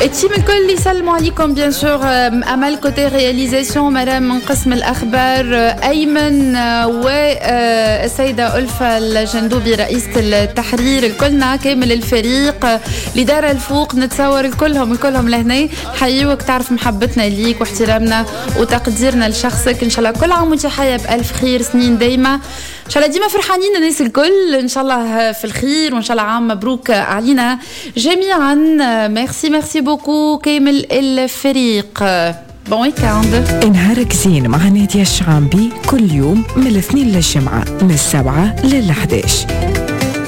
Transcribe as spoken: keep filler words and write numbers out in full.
التيم الكل يسلموا عليكم بيان سور. أمل كوتي رياليزاسيون، مرام من قسم الأخبار، أيمن والسيدة ألفة الجندوبي رئيسة التحرير، الكلنا كامل الفريق الإدارة الفوق، نتصور الكلهم الكلهم لهنا حيوك، تعرف محبتنا ليك واحترامنا وتقديرنا لشخصك. إن شاء الله كل عام وانت حية بألف خير، سنين دايما إن شاء الله، ديما فرحانين الناس الكل إن شاء الله في الخير، وإن شاء الله عام مبروك علينا جميعا. ميرسي ميرسي بوكو كامل الفريق. بون ويكاند. نهارك زين مع نادية الشعامبي كل يوم من الاثنين للجمعة من السبعة للحداش.